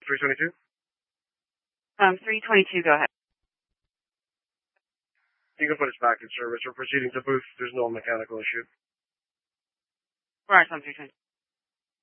322? 322, go ahead. You can put us back in service. We're proceeding to booth. There's no mechanical issue. Right, on 322.